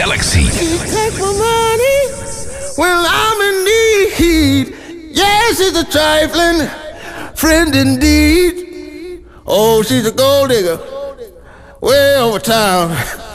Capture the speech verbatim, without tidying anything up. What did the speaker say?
Galaxy. Take my money when I'm in need. Yes, she's a trifling friend indeed. Oh, she's a gold digger way over town.